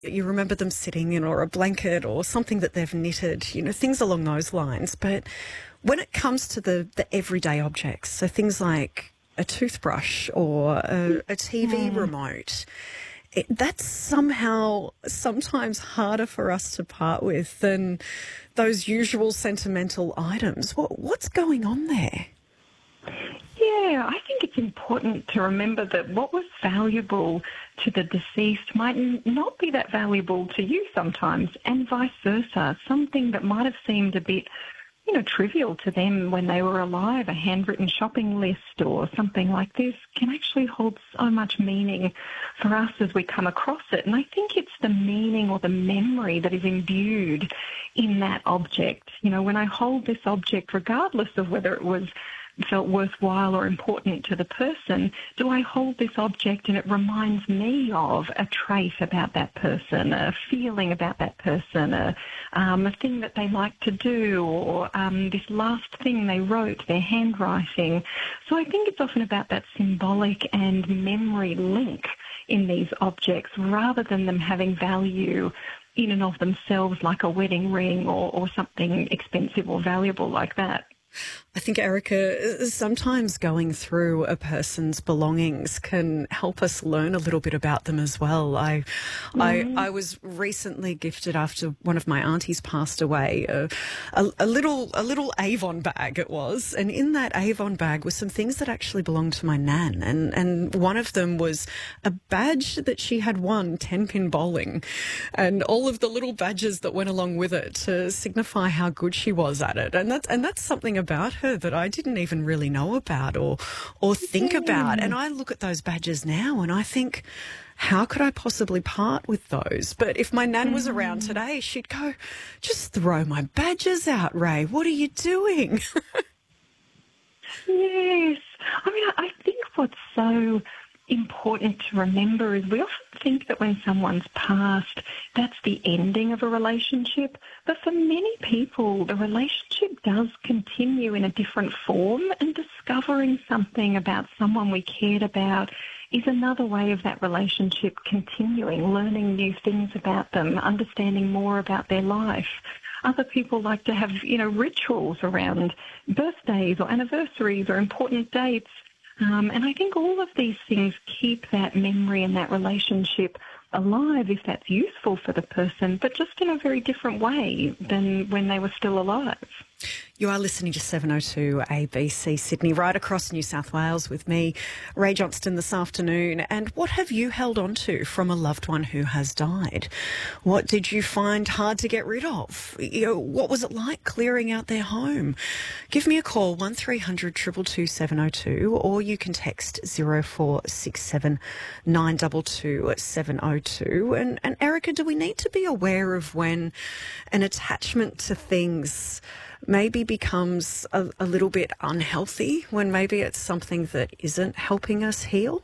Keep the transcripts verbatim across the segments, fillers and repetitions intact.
you remember them sitting in, or a blanket or something that they've knitted, you know, things along those lines. But when it comes to the, the everyday objects, so things like a toothbrush or a, a T V Mm. remote, it, that's somehow sometimes harder for us to part with than those usual sentimental items. What, what's going on there? Yeah, I think it's important to remember that what was valuable to the deceased might n- not be that valuable to you sometimes, and vice versa. Something that might have seemed a bit, you know, trivial to them when they were alive, a handwritten shopping list or something like this, can actually hold so much meaning for us as we come across it. And I think it's the meaning or the memory that is imbued in that object. You know, when I hold this object, regardless of whether it was felt worthwhile or important to the person, do I hold this object and it reminds me of a trait about that person, a feeling about that person, a, um, a thing that they like to do, or um, this last thing they wrote, their handwriting. So I think it's often about that symbolic and memory link in these objects rather than them having value in and of themselves, like a wedding ring or, or something expensive or valuable like that. I think, Erica, sometimes going through a person's belongings can help us learn a little bit about them as well. I, Mm. I, I was recently gifted, after one of my aunties passed away, a, a, a little, a little Avon bag it was, and in that Avon bag were some things that actually belonged to my nan, and and one of them was a badge that she had won ten pin bowling, and all of the little badges that went along with it to signify how good she was at it, and that's and that's something about her that I didn't even really know about or or think about. And I look at those badges now and I think, how could I possibly part with those? But if my nan was around today, she'd go, just throw my badges out, Ray. What are you doing? Yes. I mean, I think what's so important to remember is we often think that when someone's passed, that's the ending of a relationship. But for many people, the relationship does continue in a different form, and discovering something about someone we cared about is another way of that relationship continuing, learning new things about them, understanding more about their life. Other people like to have, you know, rituals around birthdays or anniversaries or important dates. Um, and I think all of these things keep that memory and that relationship alive if that's useful for the person, but just in a very different way than when they were still alive. You are listening to seven oh two A B C Sydney, right across New South Wales with me, Ray Johnston, this afternoon. And what have you held on to from a loved one who has died? What did you find hard to get rid of? You know, what was it like clearing out their home? Give me a call, one three hundred two two two seven oh two, or you can text zero four six seven nine two two seven oh two. And, and Erica, do we need to be aware of when an attachment to things maybe becomes a, a little bit unhealthy, when maybe it's something that isn't helping us heal?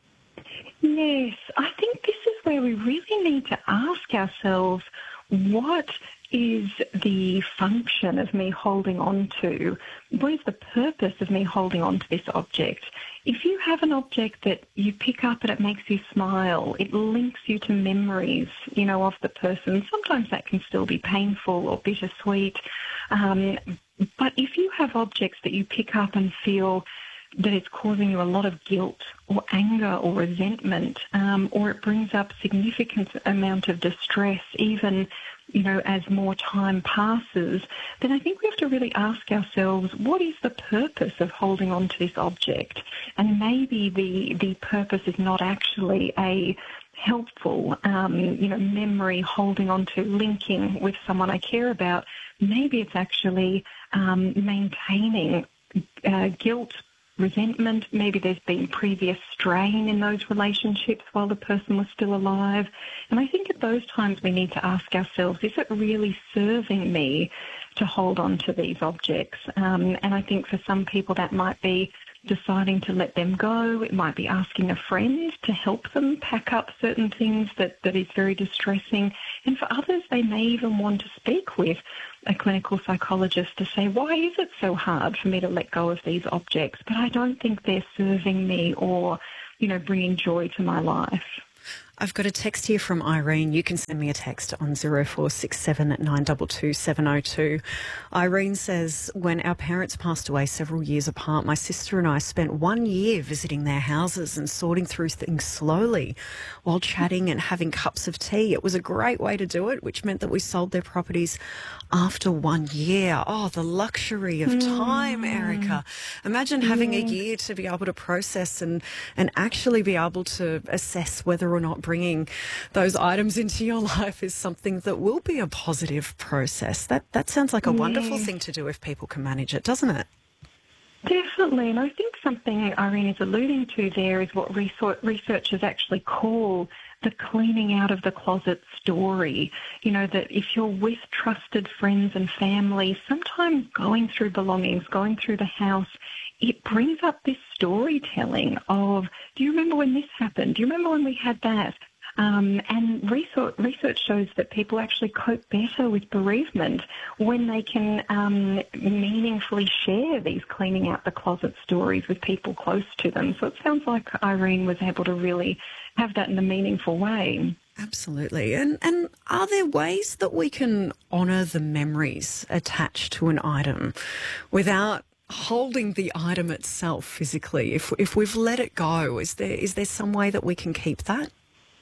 Yes, I think this is where we really need to ask ourselves, what is the function of me holding on to? What is the purpose of me holding on to this object? If you have an object that you pick up and it makes you smile, it links you to memories, you know, of the person. Sometimes that can still be painful or bittersweet. Um, but if you have objects that you pick up and feel that it's causing you a lot of guilt or anger or resentment, um, or it brings up significant amount of distress, even, you know, as more time passes, then I think we have to really ask ourselves, what is the purpose of holding on to this object? And maybe the, the purpose is not actually a helpful, um, you know, memory holding on to, linking with someone I care about. Maybe it's actually um, maintaining uh, guilt, resentment. Maybe there's been previous strain in those relationships while the person was still alive. And I think at those times we need to ask ourselves, is it really serving me to hold on to these objects? Um, and I think for some people that might be deciding to let them go. It might be asking a friend to help them pack up certain things that, that is very distressing. And for others, they may even want to speak with a clinical psychologist to say, why is it so hard for me to let go of these objects? But I don't think they're serving me or, you know, bringing joy to my life. I've got a text here from Irene. You can send me a text on zero four six seven nine two two seven zero two. Irene says, when our parents passed away several years apart, my sister and I spent one year visiting their houses and sorting through things slowly while chatting and having cups of tea. It was a great way to do it, which meant that we sold their properties after one year. Oh, the luxury of time, mm. Erica. Imagine having yeah. a year to be able to process and, and actually be able to assess whether or not bringing those items into your life is something that will be a positive process. That that sounds like a yeah. wonderful thing to do if people can manage it, doesn't it? Definitely, and I think something Irene is alluding to there is what researchers actually call the cleaning out of the closet story. You know, that if you're with trusted friends and family, sometimes going through belongings, going through the house, it brings up this storytelling of, do you remember when this happened? Do you remember when we had that? Um, and research, research shows that people actually cope better with bereavement when they can um, meaningfully share these cleaning out the closet stories with people close to them. So it sounds like Irene was able to really have that in a meaningful way. Absolutely. And and are there ways that we can honour the memories attached to an item without holding the item itself physically? If if we've let it go, is there is there some way that we can keep that?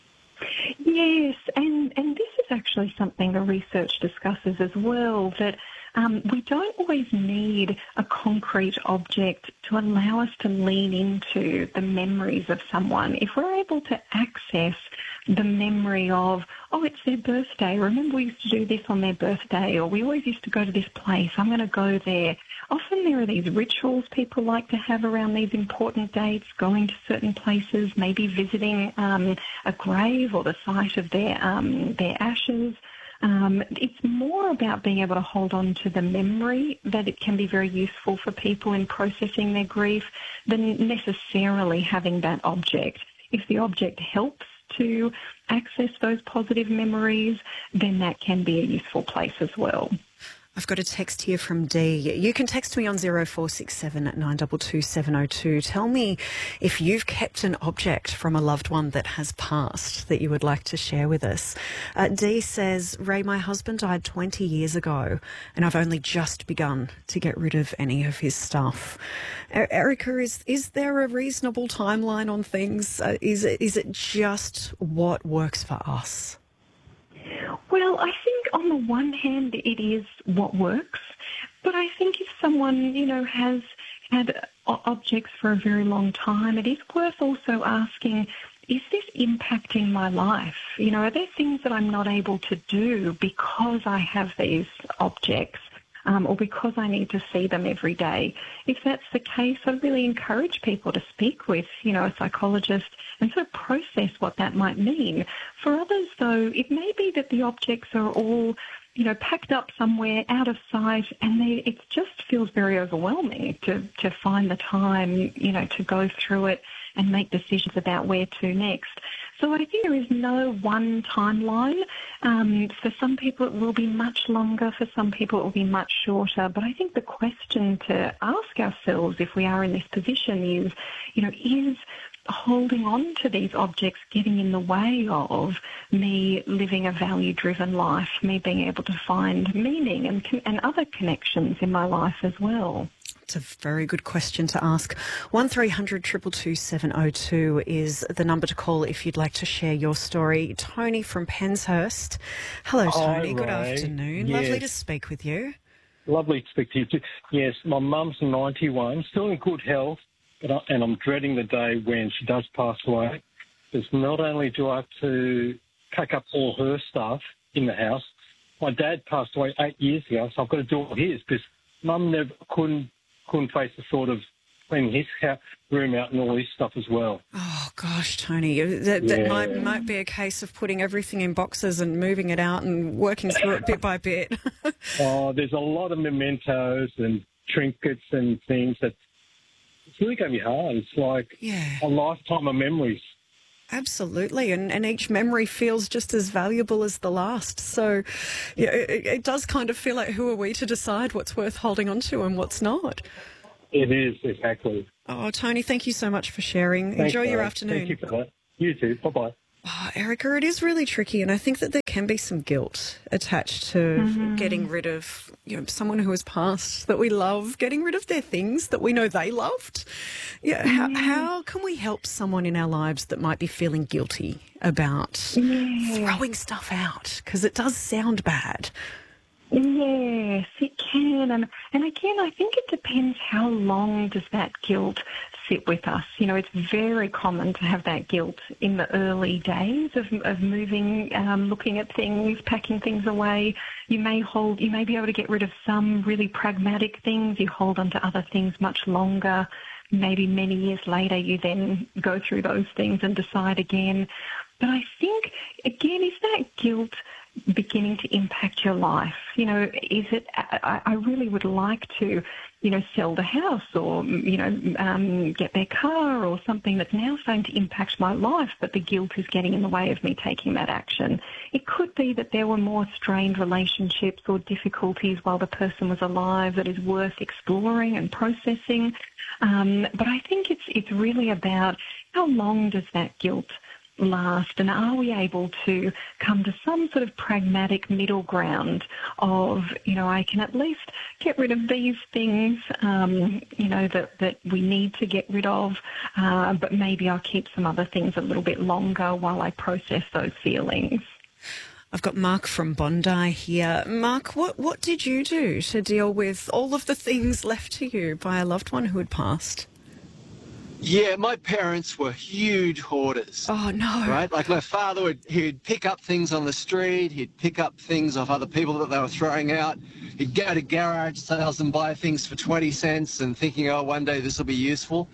Yes, and, and this is actually something the research discusses as well, that um, we don't always need a concrete object to allow us to lean into the memories of someone. If we're able to access the memory of, oh, it's their birthday, remember we used to do this on their birthday, or we always used to go to this place, I'm going to go there. Often there are these rituals people like to have around these important dates, going to certain places, maybe visiting um, a grave or the site of their um, their ashes. Um, it's more about being able to hold on to the memory, that it can be very useful for people in processing their grief, than necessarily having that object. If the object helps to access those positive memories, then that can be a useful place as well. I've got a text here from Dee. You can text me on zero four six seven nine two two seven zero two. Tell me if you've kept an object from a loved one that has passed that you would like to share with us. Uh, Dee says, Ray, my husband died twenty years ago and I've only just begun to get rid of any of his stuff. Er- Erica, is, is there a reasonable timeline on things? Uh, is it, is it just what works for us? Well, I think on the one hand it is what works, but I think if someone, you know, has had objects for a very long time, it is worth also asking, is this impacting my life? You know, are there things that I'm not able to do because I have these objects? Um, or because I need to see them every day. If that's the case, I'd really encourage people to speak with, you know, a psychologist and sort of process what that might mean. For others, though, it may be that the objects are all, you know, packed up somewhere out of sight, and they, it just feels very overwhelming to, to find the time, you know, to go through it and make decisions about where to next. So I think there is no one timeline. Um, for some people it will be much longer, for some people it will be much shorter. But I think the question to ask ourselves if we are in this position is, you know, is holding on to these objects getting in the way of me living a value-driven life, me being able to find meaning and, and other connections in my life as well? It's a very good question to ask. one three hundred two two two seven zero two is the number to call if you'd like to share your story. Tony from Penshurst. Hello, Tony. Hi, good Ray. afternoon. Yes. Lovely to speak with you. Lovely to speak to you too. Yes, my mum's ninety-one, still in good health, but I, and I'm dreading the day when she does pass away. Because not only do I have to pack up all her stuff in the house, my dad passed away eight years ago, so I've got to do all his, because mum never couldn't couldn't face the thought of cleaning his house, room out and all his stuff as well. Oh, gosh, Tony, that, that Yeah. might, might be a case of putting everything in boxes and moving it out and working through it bit by bit. Oh, there's a lot of mementos and trinkets and things that it's really going to be hard. It's like Yeah. a lifetime of memories. Absolutely, and, and each memory feels just as valuable as the last. So yeah, it, it does kind of feel like, who are we to decide what's worth holding on to and what's not? It is, exactly. Oh, Tony, thank you so much for sharing. Thanks, Enjoy your Ray. afternoon. Thank you for that. You too. Bye-bye. Oh, Erica, it is really tricky, and I think that there can be some guilt attached to Mm-hmm. getting rid of, you know, someone who has passed that we love, getting rid of their things that we know they loved. Yeah, how, how can we help someone in our lives that might be feeling guilty about Yeah. throwing stuff out? Because it does sound bad. Yes, it can. And, and again, I think it depends how long does that guilt sit with us. You know, it's very common to have that guilt in the early days of, of moving, um, looking at things, packing things away. You may hold, you may be able to get rid of some really pragmatic things. You hold on to other things much longer. Maybe many years later, you then go through those things and decide again. But I think, again, is that guilt beginning to impact your life? You know, is it, I, I really would like to, you know, sell the house or, you know, um, get their car or something that's now starting to impact my life, but the guilt is getting in the way of me taking that action. It could be that there were more strained relationships or difficulties while the person was alive that is worth exploring and processing. Um, but I think it's it's really about how long does that guilt last, and are we able to come to some sort of pragmatic middle ground of, you know, I can at least get rid of these things, um, you know, that, that we need to get rid of, uh, but maybe I'll keep some other things a little bit longer while I process those feelings. I've got Mark from Bondi here. Mark, what, what did you do to deal with all of the things left to you by a loved one who had passed? Yeah, my parents were huge hoarders. Oh, no. Right? Like my father would, he'd pick up things on the street, he'd pick up things off other people that they were throwing out. He'd go to garage sales and buy things for twenty cents and thinking, oh, one day this will be useful.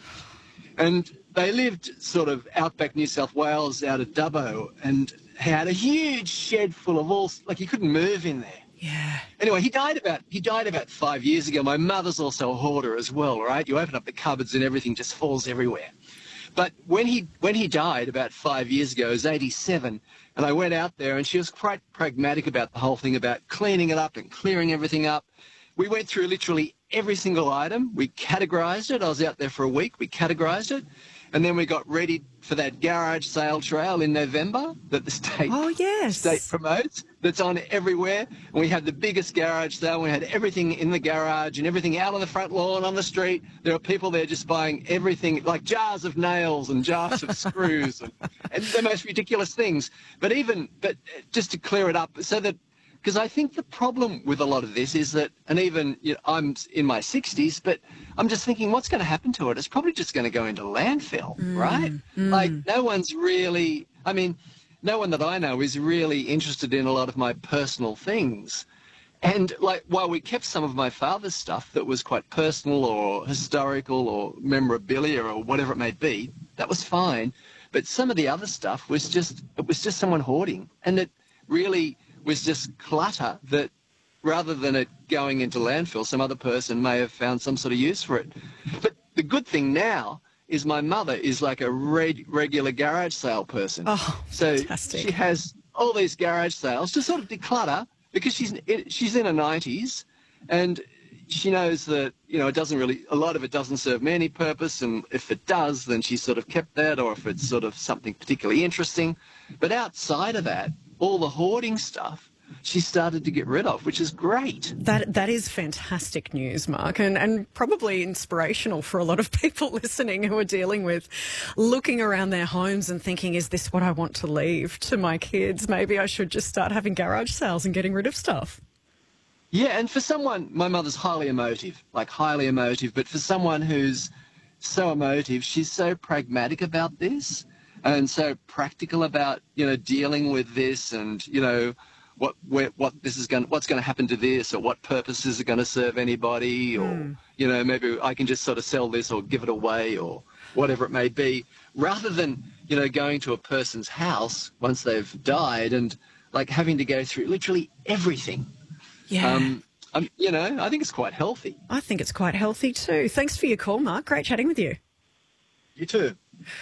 And they lived sort of outback New South Wales out of Dubbo and had a huge shed full of all, like you couldn't move in there. Yeah. Anyway, he died about he died about five years ago. My mother's also a hoarder as well, right? You open up the cupboards and everything just falls everywhere. But when he when he died about five years ago, he was eighty-seven, and I went out there and she was quite pragmatic about the whole thing about cleaning it up and clearing everything up. We went through literally every single item. We categorised it. I was out there for a week. We categorised it. And then we got ready for that garage sale trail in November that the state, Oh, yes. state promotes, that's on everywhere. And we had the biggest garage sale. We had everything in the garage and everything out on the front lawn, on the street. There are people there just buying everything, like jars of nails and jars of screws and, and the most ridiculous things. But even, but just to clear it up, so that, because I think the problem with a lot of this is that, and even you know, I'm in my sixties, but I'm just thinking, what's going to happen to it? It's probably just going to go into landfill, mm, right? Mm. Like, no one's really, I mean, no one that I know is really interested in a lot of my personal things. And, like, while we kept some of my father's stuff that was quite personal or historical or memorabilia or whatever it may be, that was fine. But some of the other stuff was just, it was just someone hoarding. And it really was just clutter that rather than it going into landfill, some other person may have found some sort of use for it. But the good thing now is my mother is like a reg- regular garage sale person. Oh, so fantastic. She has all these garage sales to sort of declutter because she's she's in her nineties and she knows that, you know, it doesn't really, a lot of it doesn't serve me any purpose, and if it does, then she's sort of kept that, or if it's sort of something particularly interesting. But outside of that, all the hoarding stuff she started to get rid of, which is great. That that is fantastic news, Mark, and, and probably inspirational for a lot of people listening who are dealing with looking around their homes and thinking, is this what I want to leave to my kids? Maybe I should just start having garage sales and getting rid of stuff. Yeah, and for someone, my mother's highly emotive, like highly emotive, but for someone who's so emotive, she's so pragmatic about this and so practical about, you know, dealing with this and, you know, what where, what this is going, what's going to happen to this, or what purposes are going to serve anybody, or mm. you know, maybe I can just sort of sell this or give it away or whatever it may be, rather than, you know, going to a person's house once they've died and like having to go through literally everything. Yeah. Um, um, you know, I think it's quite healthy. I think it's quite healthy too. Thanks for your call, Mark. Great chatting with you. You too.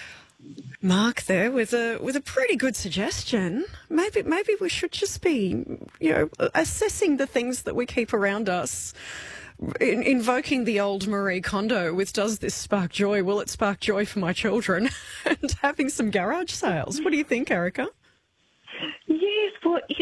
Mark there with a with a pretty good suggestion. Maybe maybe we should just be, you know, assessing the things that we keep around us in, invoking the old Marie Kondo with "Does this spark joy? Will it spark joy for my children?" and having some garage sales. What do you think, Erica? Yes, well,